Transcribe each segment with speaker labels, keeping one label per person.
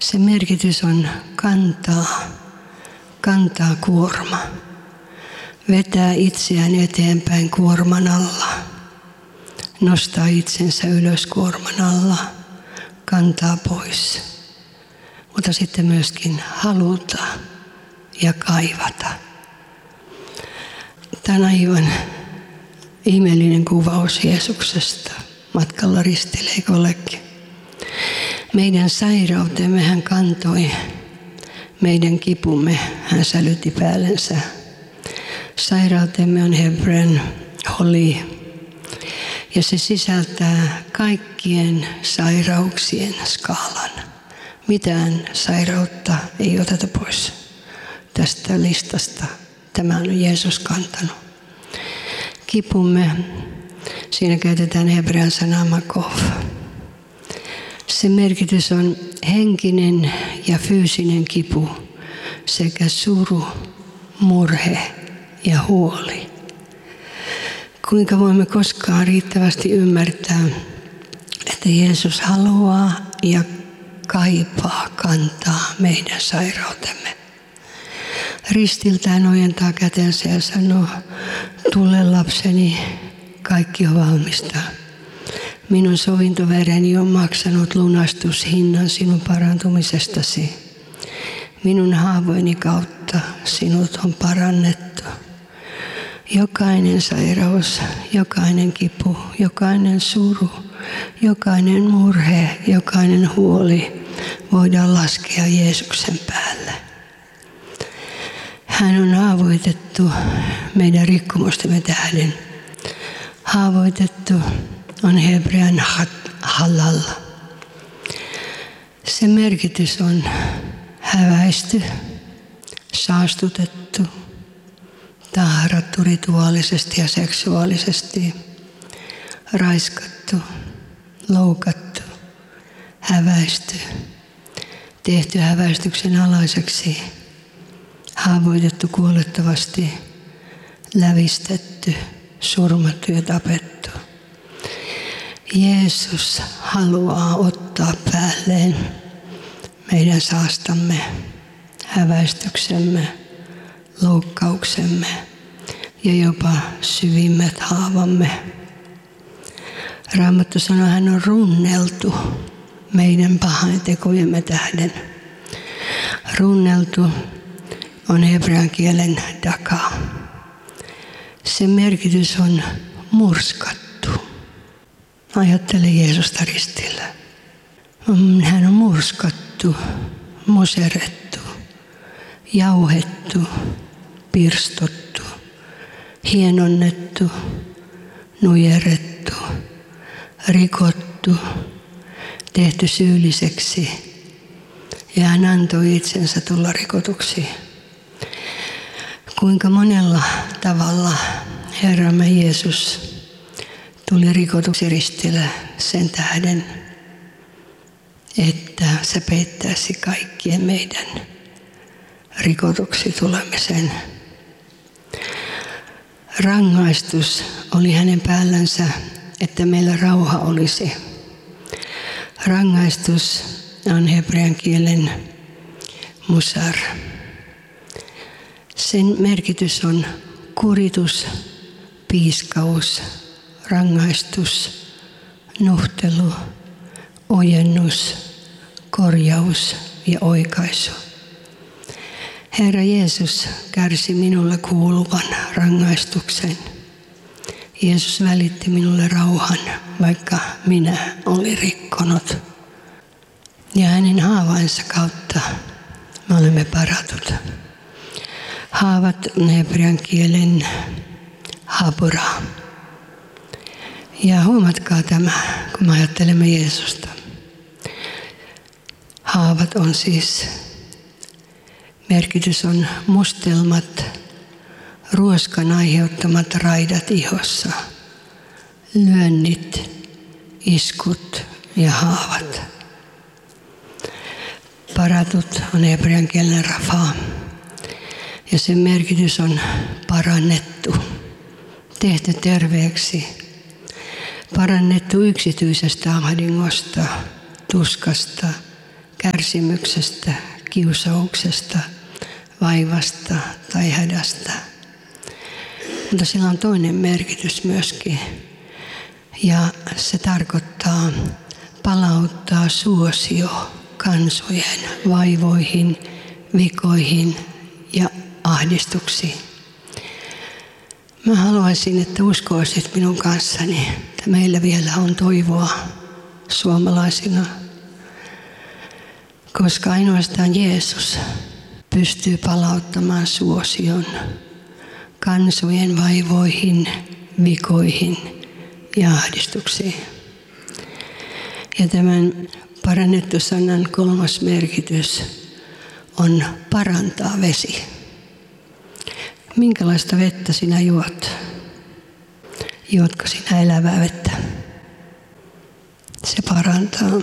Speaker 1: Se merkitys on kantaa kuorma. Vetää itseään eteenpäin kuorman alla. Nostaa itsensä ylös kuorman alla. Kantaa pois. Mutta sitten myöskin haluta ja kaivata. Tämä on aivan ihmeellinen kuvaus Jeesuksesta matkalla ristille, eikö olekin? Meidän sairautemme hän kantoi, meidän kipumme hän sälytti päällensä. Sairautemme on hebrean holi, ja se sisältää kaikkien sairauksien skaalan. Mitään sairautta ei oteta pois tästä listasta. Tämä on Jeesus kantanut. Kipumme, siinä käytetään hebrean sanaa makov. Se merkitys on henkinen ja fyysinen kipu sekä suru, murhe ja huoli. Kuinka voimme koskaan riittävästi ymmärtää, että Jeesus haluaa ja kaipaa kantaa meidän sairautemme. Ristiltään ojentaa kätensä ja sanoo, tule lapseni, kaikki on valmista. Minun sovintovereni on maksanut lunastushinnan sinun parantumisestasi. Minun haavoini kautta sinut on parannettu. Jokainen sairaus, jokainen kipu, jokainen suru, jokainen murhe, jokainen huoli voidaan laskea Jeesuksen päälle. Hän on haavoitettu meidän rikkomustemme tähden. Haavoitettu on hebrean halal. Se merkitys on häväisty, saastutettu, tahrattu rituaalisesti ja seksuaalisesti, raiskattu, loukattu, häväisty, tehty häväistyksen alaiseksi, haavoitettu kuolettavasti, lävistetty, surmattu ja tapettu. Jeesus haluaa ottaa päälleen meidän saastamme, häväistyksemme, loukkauksemme ja jopa syvimmät haavamme. Raamattu sanoo, hän on runneltu meidän pahaintekojemme tähden. Runneltu on hebrean kielen daka. Se merkitys on murskattu. Ajattele Jeesusta ristillä. Hän on murskattu, muserrettu, jauhettu, pirstottu, hienonnettu, nujerrettu, rikottu, tehty syylliseksi. Ja hän antoi itsensä tulla rikotuksi. Kuinka monella tavalla Herramme Jeesus tuli rikotuksi ristillä sen tähden, että se peittäisi kaikkien meidän rikotuksi tulemisen. Rangaistus oli hänen päällänsä, että meillä rauha olisi. Rangaistus on hebrean kielen musar. Sen merkitys on kuritus, piiskaus, rangaistus, nuhtelu, ojennus, korjaus ja oikaisu. Herra Jeesus kärsi minulle kuuluvan rangaistuksen. Jeesus välitti minulle rauhan, vaikka minä olin rikkonut. Ja hänen haavainsa kautta me olemme paratut. Haavat on hebrean kielen habura. Ja huomatkaa tämä, kun me ajattelemme Jeesusta. Haavat on siis, merkitys on mustelmat, ruoskan aiheuttamat raidat ihossa, lyönnit, iskut ja haavat. Paratut on hebrean kielen rafa, ja sen merkitys on parannettu, tehty terveeksi, parannettu yksityisestä ahdingosta, tuskasta, kärsimyksestä, kiusauksesta, vaivasta tai hädästä. Mutta sillä on toinen merkitys myöskin. Ja se tarkoittaa palauttaa suosio kansojen vaivoihin, vikoihin ja ahdistuksiin. Mä haluaisin, että uskoisit minun kanssani, että meillä vielä on toivoa suomalaisina, koska ainoastaan Jeesus pystyy palauttamaan suosion kansojen vaivoihin, vikoihin ja ahdistuksiin. Ja tämän parannettu sanan kolmas merkitys on parantaa vesi. Minkälaista vettä sinä juot? Juotko sinä elävää vettä? Se parantaa.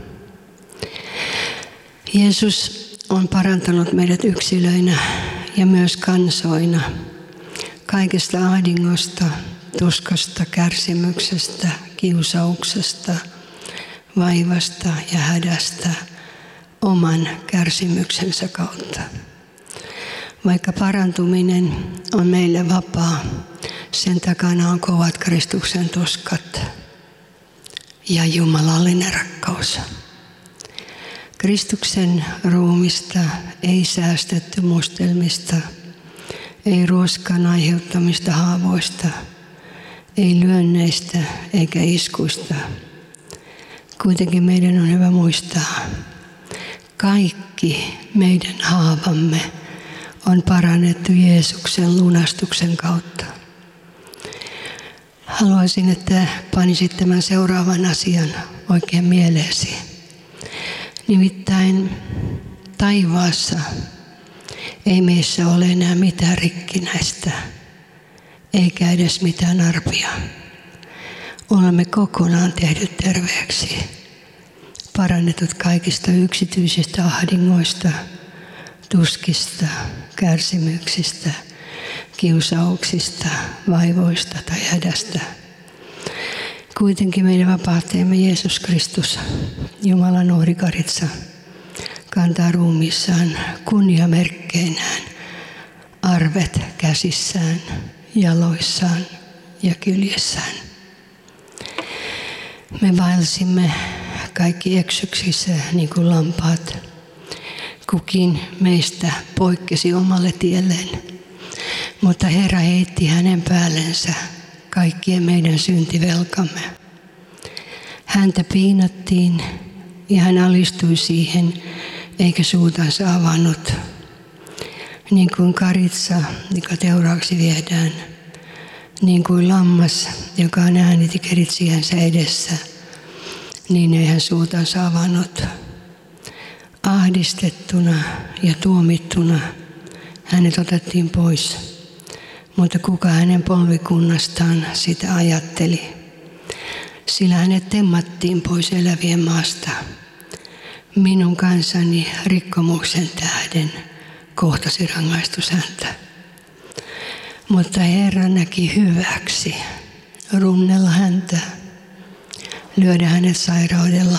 Speaker 1: Jeesus on parantanut meidät yksilöinä ja myös kansoina kaikesta ahdingosta, tuskasta, kärsimyksestä, kiusauksesta, vaivasta ja hädästä oman kärsimyksensä kautta. Vaikka parantuminen on meille vapaa, sen takana on kovat Kristuksen tuskat ja jumalallinen rakkaus. Kristuksen ruumista ei säästetty mustelmista, ei ruoskan aiheuttamista haavoista, ei lyönneistä eikä iskuista. Kuitenkin meidän on hyvä muistaa, kaikki meidän haavamme on parannettu Jeesuksen lunastuksen kautta. Haluaisin, että panisit tämän seuraavan asian oikein mieleesi. Nimittäin taivaassa ei meissä ole enää mitään rikkinäistä, eikä edes mitään arpia. Olemme kokonaan tehdyt terveeksi, parannetut kaikista yksityisistä ahdingoista, tuskista, kärsimyksistä, kiusauksista, vaivoista tai hädästä. Kuitenkin meidän vapahtajamme Jeesus Kristus, Jumalan uhrikaritsa, kantaa ruumiissaan kunniamerkkeinään arvet käsissään, jaloissaan ja kyljessään. Me vaelsimme kaikki eksyksissä niin kuin lampaat. Kukin meistä poikkesi omalle tielleen, mutta Herra heitti hänen päällensä kaikkien meidän syntivelkamme. Häntä piinattiin ja hän alistui siihen, eikä suutansa avannut. Niin kuin karitsa, joka teuraaksi viedään, niin kuin lammas, joka on äänitti keritsijänsä edessä, niin ei hän suutansa avannut. Ahdistettuna ja tuomittuna hänet otettiin pois, mutta kuka hänen polvikunnastaan sitä ajatteli? Sillä hänet temmattiin pois elävien maasta. Minun kansani rikkomuksen tähden kohtasi rangaistus häntä. Mutta Herra näki hyväksi runnella häntä, lyödä hänet sairaudella.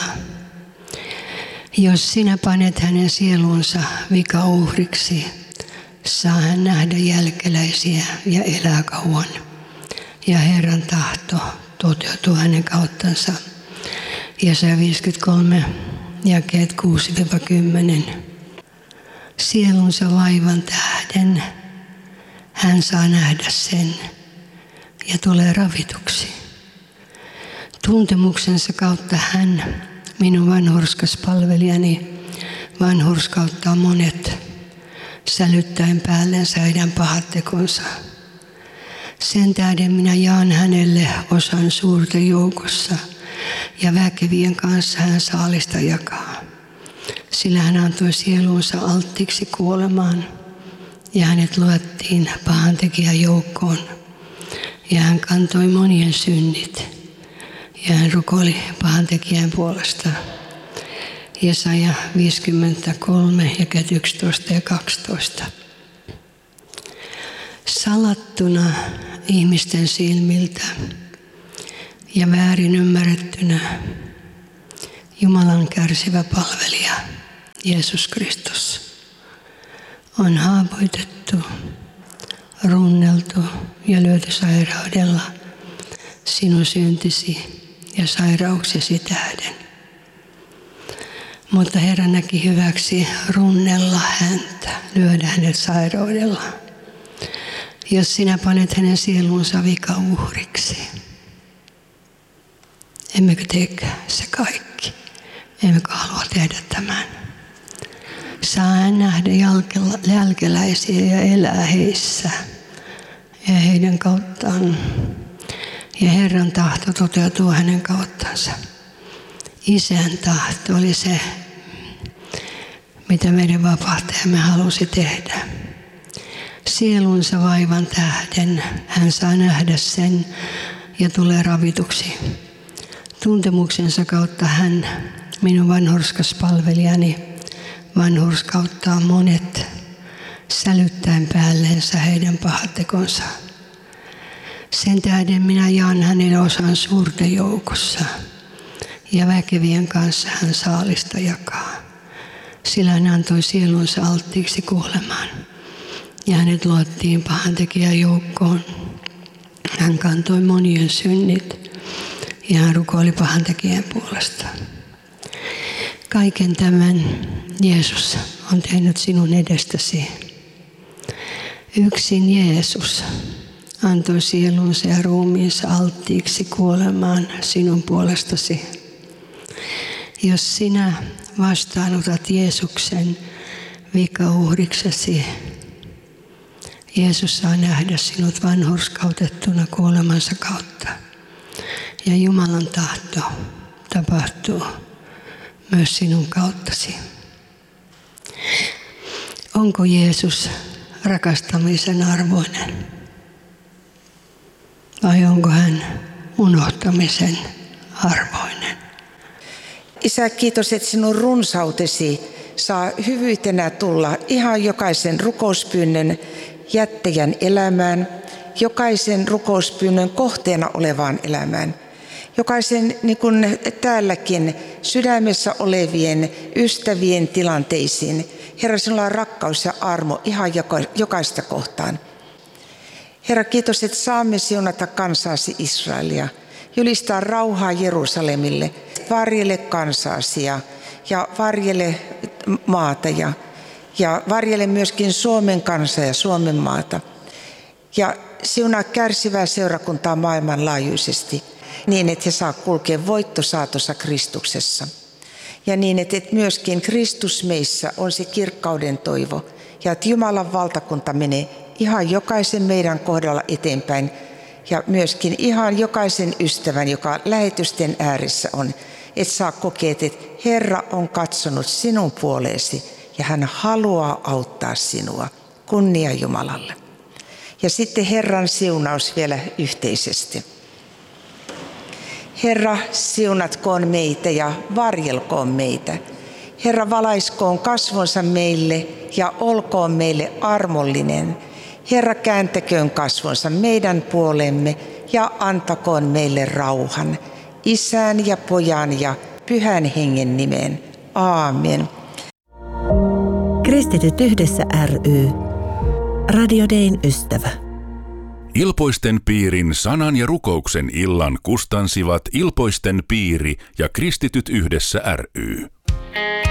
Speaker 1: Jos sinä panet hänen sielunsa vikauhriksi, saa hän nähdä jälkeläisiä ja elää kauan. Ja Herran tahto toteutuu hänen kauttansa. Jesaja 53, jakeet 6-10. Sielunsa vaivan tähden hän saa nähdä sen ja tulee ravituksi. Tuntemuksensa kautta hän, minun vanhurskas palvelijani, vanhurskauttaa monet, sälyttäen päällensä heidän pahat tekonsa. Sen tähden minä jaan hänelle osan suurten joukossa, ja väkevien kanssa hän saalista jakaa. Sillä hän antoi sielunsa alttiiksi kuolemaan, ja hänet luettiin pahantekijän joukkoon, ja hän kantoi monien synnit, ja hän rukoili pahantekijän puolesta. Jesaja 53, jakeet 11 ja 12. Salattuna ihmisten silmiltä ja väärin ymmärrettynä Jumalan kärsivä palvelija Jeesus Kristus, on haavoitettu, runneltu ja lyöty sairaudella sinun syntisi ja sairauksesi tähden. Mutta Herra näki hyväksi runnella häntä, lyödä hänet sairaudella, jos sinä panet hänen sielunsa vikauhriksi. Emmekö teekö se kaikki? Emmekö halua tehdä tämän? Saa hän nähdä jälkeläisiä ja elää heissä ja heidän kauttaan. Ja Herran tahto toteutuu hänen kauttansa. Isän tahto oli se, mitä meidän vapahtajamme halusi tehdä. Sielunsa vaivan tähden hän saa nähdä sen ja tulee ravituksi. Tuntemuksensa kautta hän, minun vanhurskas palvelijani, vanhurskauttaa monet sälyttäen päälleensä heidän pahat tekonsa. Sen tähden minä jaan hänelle osan suurten joukossa, ja väkevien kanssa hän saalista jakaa. Sillä hän antoi sielunsa alttiiksi kuolemaan, ja hänet luottiin pahantekijän joukkoon. Hän kantoi monien synnit, ja hän rukoili pahantekijän puolesta. Kaiken tämän Jeesus on tehnyt sinun edestäsi. Yksin Jeesus antoi sielunsa ja ruumiinsa alttiiksi kuolemaan sinun puolestasi. Jos sinä vastaanotat Jeesuksen vikauhriksesi, Jeesus saa nähdä sinut vanhurskautettuna kuolemansa kautta. Ja Jumalan tahto tapahtuu myös sinun kauttasi. Onko Jeesus rakastamisen arvoinen? Vai onko hän unohtamisen arvoinen?
Speaker 2: Isä, kiitos, että sinun runsautesi saa hyvyytenä tulla ihan jokaisen rukouspyynnön jättäjän elämään, jokaisen rukouspyynnön kohteena olevaan elämään, jokaisen niin kuin täälläkin sydämessä olevien ystävien tilanteisiin. Herra, sinulla on rakkaus ja armo ihan jokaista kohtaan. Herra, kiitos, että saamme siunata kansaasi Israelia, julistaa rauhaa Jerusalemille, varjele kansaasi ja varjele maata ja varjele myöskin Suomen kansaa ja Suomen maata. Ja siunaa kärsivää seurakuntaa maailmanlaajuisesti niin, että he saa kulkea voittosaatossa Kristuksessa. Ja niin, että myöskin Kristus meissä on se kirkkauden toivo ja että Jumalan valtakunta menee ihan jokaisen meidän kohdalla eteenpäin ja myöskin ihan jokaisen ystävän, joka lähetysten ääressä on, että saa kokea, että Herra on katsonut sinun puoleesi ja hän haluaa auttaa sinua. Kunnia Jumalalle. Ja sitten Herran siunaus vielä yhteisesti. Herra, siunatkoon meitä ja varjelkoon meitä. Herra, valaiskoon kasvonsa meille ja olkoon meille armollinen. Herra, kääntäköön kasvonsa meidän puolemme ja antakoon meille rauhan. Isän ja Pojan ja Pyhän Hengen nimeen. Aamen.
Speaker 3: Kristityt yhdessä ry. Radio Dayn ystävä.
Speaker 4: Ilpoisten piirin sanan ja rukouksen illan kustansivat Ilpoisten piiri ja Kristityt yhdessä ry.